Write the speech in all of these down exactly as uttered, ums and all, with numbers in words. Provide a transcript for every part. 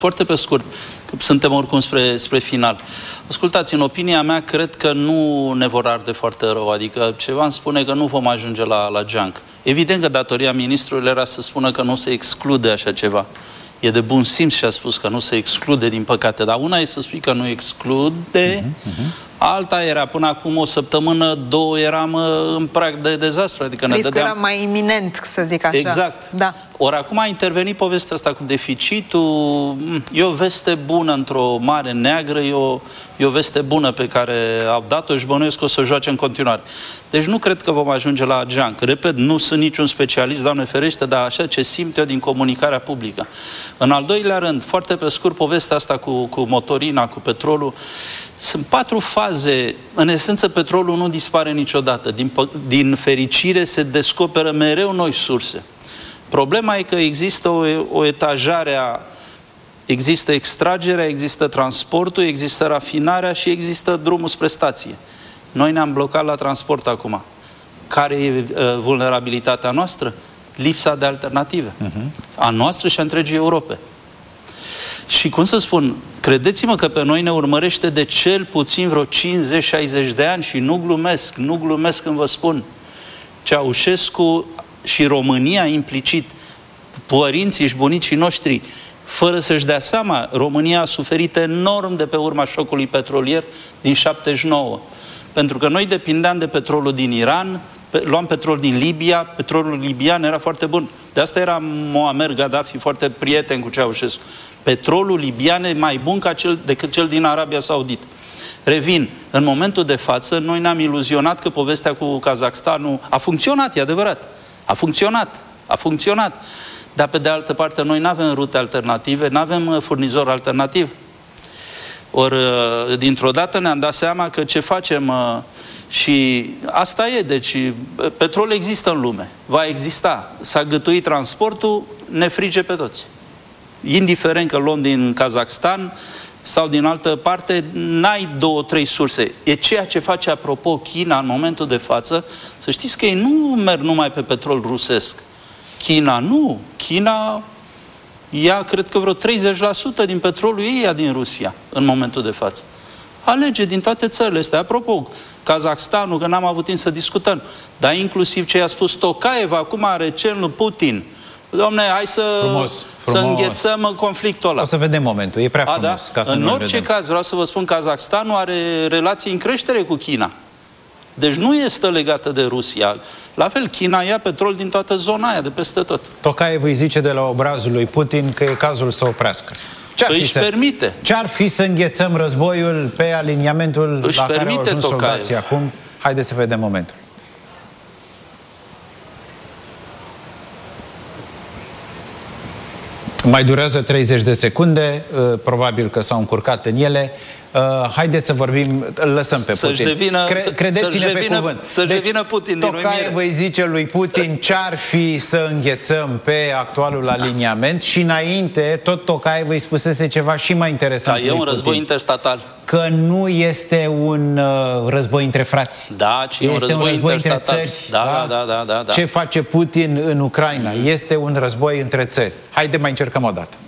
Foarte pe scurt, că suntem oricum spre, spre final. Ascultați, în opinia mea, cred că nu ne vor arde foarte rău, adică ceva îmi spune că nu vom ajunge la, la geanc. Evident că datoria ministrului era să spună că nu se exclude așa ceva. E de bun simț și a spus că nu se exclude, din păcate, dar una e să spui că nu exclude, uh-huh, uh-huh. Alta era, până acum o săptămână, două eram în prag de dezastru. Adică ne Riscul dădeam... era mai iminent, să zic așa. Exact. Da. Ori acum a intervenit povestea asta cu deficitul. E o veste bună într-o mare neagră, e o, e o veste bună pe care au dat-o și bănuiesc că o să o joace în continuare. Deci nu cred că vom ajunge la geanc. Repet, nu sunt niciun specialist, Doamne ferește, dar așa ce simt eu din comunicarea publică. În al doilea rând, foarte pe scurt, povestea asta cu, cu motorina, cu petrolul. Sunt patru faze. În esență, petrolul nu dispare niciodată. Din, din fericire se descoperă mereu noi surse. Problema e că există o, o etajare a... Există extragerea, există transportul, există rafinarea și există drumul spre stație. Noi ne-am blocat la transport acum. Care e uh, vulnerabilitatea noastră? Lipsa de alternative. Uh-huh. A noastră și a întregii Europe. Și cum să spun, credeți-mă că pe noi ne urmărește de cel puțin vreo cincizeci șaizeci de ani și nu glumesc, nu glumesc când vă spun. Ceaușescu și România implicit, părinții și bunicii noștri, fără să-și dea seama, România a suferit enorm de pe urma șocului petrolier din șaptezeci și nouă. Pentru că noi depindeam de petrolul din Iran, luam petrol din Libia, petrolul libian era foarte bun. De asta era Muammar Gaddafi foarte prieten cu Ceaușescu. Petrolul libian e mai bun ca cel, decât cel din Arabia Saudită. Revin, în momentul de față, noi ne-am iluzionat că povestea cu Kazakhstanul a funcționat, e adevărat. A funcționat, a funcționat. Dar pe de altă parte, noi nu avem rute alternative, nu avem furnizor alternativ. Ori, dintr-o dată ne-am dat seama că ce facem... Și asta e, deci petrol există în lume, va exista. S-a gătuit transportul, ne frige pe toți. Indiferent că luăm din Kazakhstan sau din altă parte, n-ai două, trei surse. E ceea ce face, apropo, China în momentul de față. Să știți că ei nu merg numai pe petrol rusesc. China nu. China ia, cred că vreo treizeci la sută din petrolul ei ia din Rusia în momentul de față. Alege din toate țările astea. Apropo, Kazakhstanul, că n-am avut timp să discutăm, dar inclusiv ce a spus Tokayev acum recent Putin. Doamne, hai să, frumos, frumos. să înghețăm conflictul ăla. O să vedem momentul, e prea A, frumos. Da? Ca să în nu orice caz, vreau să vă spun, Kazakhstanul are relații în creștere cu China. Deci nu este legată de Rusia. La fel, China ia petrol din toată zona aia, de peste tot. Tokayev îi zice de la obrazul lui Putin că e cazul să oprească. Ce-ar își să, permite. Ce-ar fi să înghețăm războiul pe aliniamentul își la care au ajuns Tokayev. soldații acum? Haideți să vedem momentul. Mai durează treizeci de secunde, probabil că s-au încurcat în ele. Uh, haideți să vorbim, îl lăsăm pe Putin. Devină, Cre credeți-ne pe devină, cuvânt. Să-și deci, devină Putin din Tokayev îi zice lui Putin ce-ar fi să înghețăm pe actualul aliniament și înainte, tot Tokayev îi spusese ceva și mai interesant. Da, e un Putin, război interstatal. Că nu este un uh, război între frați. Da, ci este un război, un război între țări. Da, da, da, da, da. Ce face Putin în Ucraina? Este un război între țări. Haide, mai încercăm o dată.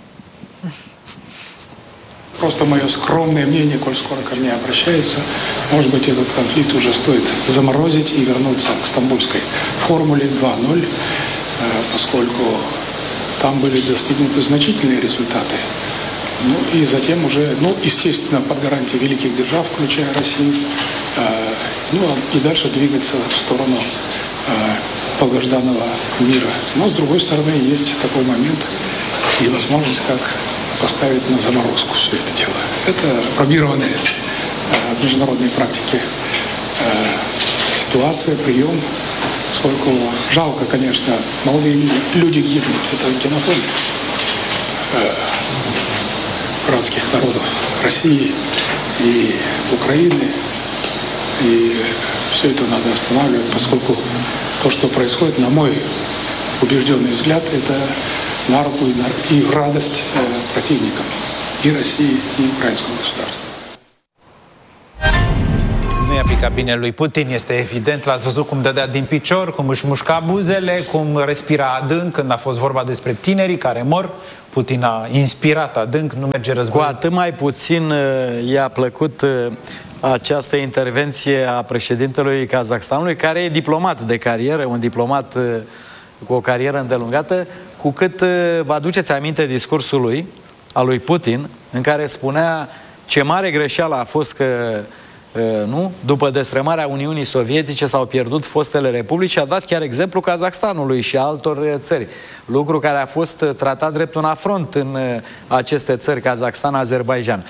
Просто мое скромное мнение, коль скоро ко мне обращаются, может быть, этот конфликт уже стоит заморозить и вернуться к стамбульской формуле два ноль, поскольку там были достигнуты значительные результаты. Ну и затем уже, ну, естественно, под гарантией великих держав, включая Россию, ну и дальше двигаться в сторону долгожданного мира. Но, с другой стороны, есть такой момент и возможность, как поставить на заморозку все это дело. Это пробированная э, в международной практике э, ситуация, прием. Поскольку жалко, конечно, молодые люди гибнут. Это генофонд э, братских народов России и Украины. И все это надо останавливать, поскольку то, что происходит, на мой убежденный взгляд, это на руку и, на, и в радость э, противникам и России, и украинскому государству. Nu i-a picat ca bine lui Putin, este evident. L-ați văzut cum dădea din picior, cum își mușca buzele, cum respira adânc când a fost vorba despre tinerii care mor. Putin a inspirat adânc, nu merge război. Cu atât mai puțin i-a plăcut această intervenție a președintelui Kazakhstanului, care e diplomat de carieră, un diplomat cu o carieră îndelungată, cu cât vă aduceți aminte discursul lui, al lui Putin, în care spunea ce mare greșeală a fost că nu? După destrămarea Uniunii Sovietice s-au pierdut fostele republici și a dat chiar exemplu Kazahstanului și altor țări. Lucru care a fost tratat drept un afront în aceste țări, Kazakhstan, Azerbaidjan.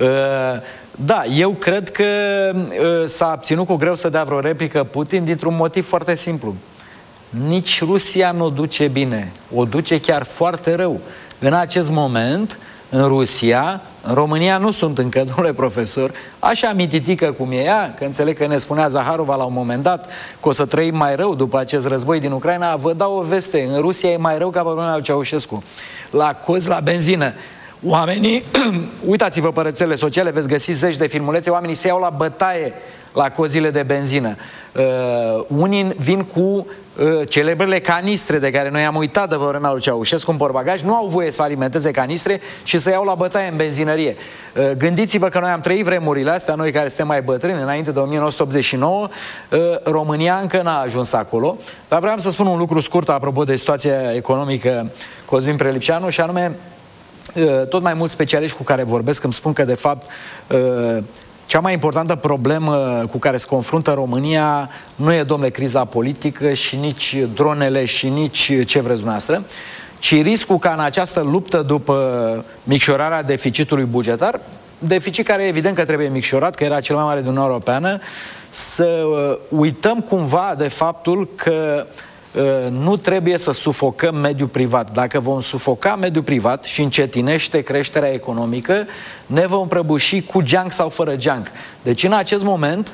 Da, eu cred că s-a abținut cu greu să dea vreo replică Putin dintr-un motiv foarte simplu. Nici Rusia nu o duce bine, o duce chiar foarte rău. În acest moment, în Rusia, în România nu sunt încă, domnule profesor, așa mititică cum e ea, că înțeleg că ne spunea Zaharova la un moment dat că o să trăim mai rău după acest război din Ucraina. Vă dau o veste, în Rusia e mai rău ca pe vremea lui Ceaușescu. La cozi, la benzină. Oamenii, uitați-vă pe rețelele sociale, veți găsi zeci de filmulețe, oamenii se iau la bătaie la cozile de benzină. Uh, unii vin cu uh, celebrele canistre de care noi am uitat de vremea lui Ceaușescu în portbagaj, nu au voie să alimenteze canistre și să iau la bătaie în benzinărie. Uh, gândiți-vă că noi am trăit vremurile astea, noi care suntem mai bătrâni, înainte de o mie nouă sute optzeci și nouă, uh, România încă n-a ajuns acolo. Dar vreau să spun un lucru scurt apropo de situația economică Cosmin Prelipceanu, și anume, uh, tot mai mulți specialiști cu care vorbesc îmi spun că de fapt uh, cea mai importantă problemă cu care se confruntă România nu e, domnule, criza politică și nici dronele și nici ce vreți dumneavoastră, ci riscul ca în această luptă după micșorarea deficitului bugetar, deficit care evident că trebuie micșorat, că era cel mai mare din Uniunea Europeană, să uităm cumva de faptul că nu trebuie să sufocăm mediul privat. Dacă vom sufoca mediul privat și încetinește creșterea economică, ne vom prăbuși cu geanc sau fără geanc. Deci în acest moment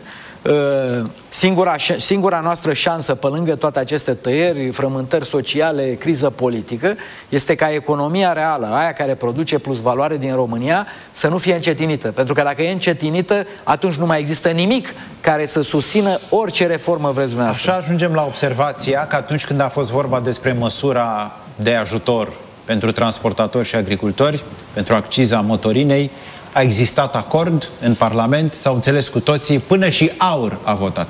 singura, singura noastră șansă, pe lângă toate aceste tăieri, frământări sociale, criză politică, este ca economia reală, aia care produce plus valoare din România, să nu fie încetinită. Pentru că dacă e încetinită, atunci nu mai există nimic care să susțină orice reformă vreți dumneavoastră. Așa ajungem la observația că atunci când a fost vorba despre măsura de ajutor pentru transportatori și agricultori, pentru acciza motorinei, a existat acord în Parlament, s-au înțeles cu toții, până și AUR a votat.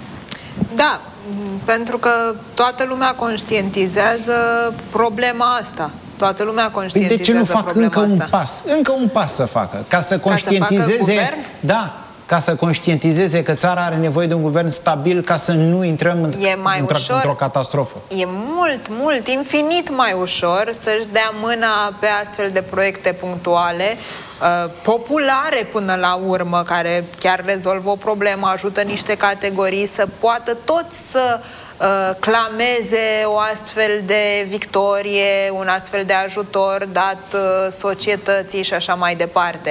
Da, pentru că toată lumea conștientizează problema asta. Toată lumea conștientizează păi de ce nu fac încă asta? un pas? Încă un pas să facă, ca să conștientizeze... Ca să da, ca să conștientizeze că țara are nevoie de un guvern stabil ca să nu intrăm într-o într catastrofă. E mult, mult, infinit mai ușor să-și dea mâna pe astfel de proiecte punctuale, uh, populare până la urmă, care chiar rezolvă o problemă, ajută niște categorii să poată toți să uh, clameze o astfel de victorie, un astfel de ajutor dat uh, societății și așa mai departe.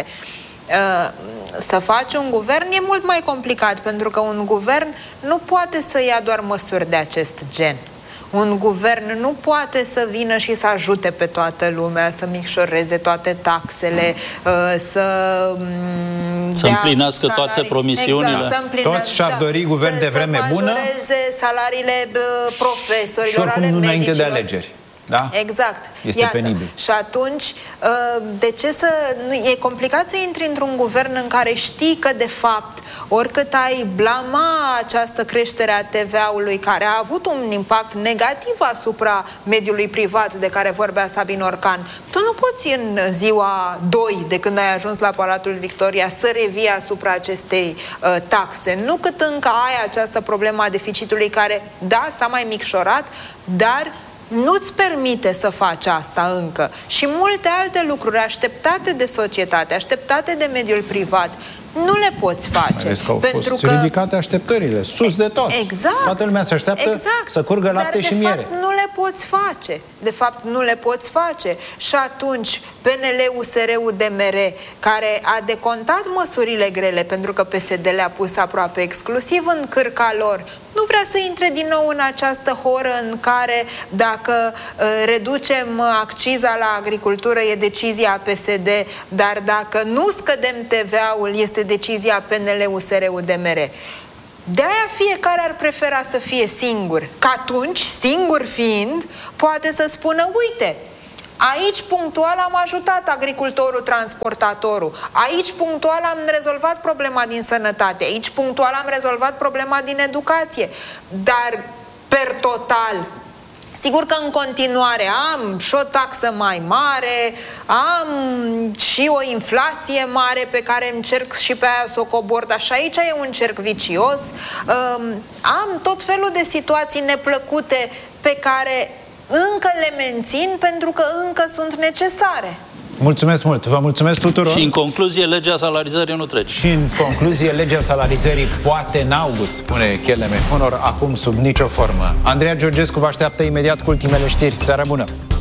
Să faci un guvern e mult mai complicat, pentru că un guvern nu poate să ia doar măsuri de acest gen. Un guvern nu poate să vină și să ajute pe toată lumea, să micșoreze toate taxele, să să împlinească salarii, toate promisiunile. Exact, toți și-ar dori da, guvern de vreme bună. Să majoreze salariile profesorilor, și oricum ale nu înainte de medicilor. alegeri. Da? Exact. Este Iată. penibil. Și atunci, de ce să... E complicat să intri într-un guvern în care știi că, de fapt, oricât ai blama această creștere a T V A-ului, care a avut un impact negativ asupra mediului privat de care vorbea Sabin Orcan, tu nu poți în ziua doi de când ai ajuns la Palatul Victoria să revii asupra acestei uh, taxe. Nu cât încă ai această problemă a deficitului care, da, s-a mai micșorat, dar nu-ți permite să faci asta încă. Și multe alte lucruri așteptate de societate, așteptate de mediul privat, nu le poți face. Că au pentru fost că ridicate așteptările, sus de tot. Exact. Toată lumea se așteaptă exact. să curgă lapte Dar, și de miere. fapt, nu le poți face. De fapt, nu le poți face. Și atunci, P N L-U S R-ul D M R, care a decontat măsurile grele, pentru că P S D le-a pus aproape exclusiv în cârca lor, nu vrea să intre din nou în această horă în care, dacă uh, reducem acciza la agricultură, e decizia P S D, dar dacă nu scădem T V A-ul, este decizia P N L-U S R-ul D M R. De-aia fiecare ar prefera să fie singur, că atunci, singur fiind, poate să spună, uite, aici punctual am ajutat agricultorul, transportatorul, aici punctual am rezolvat problema din sănătate, aici punctual am rezolvat problema din educație, dar per total, sigur că în continuare am și o taxă mai mare, am și o inflație mare pe care încerc și pe aia să o cobor, dar și aici e un cerc vicios, am tot felul de situații neplăcute pe care încă le mențin pentru că încă sunt necesare. Mulțumesc mult, vă mulțumesc tuturor. Și în concluzie, legea salarizării nu trece. Și în concluzie, legea salarizării poate în august, spune Cheleme Honor, acum sub nicio formă. Andreea Georgescu vă așteaptă imediat cu ultimele știri. Seară bună!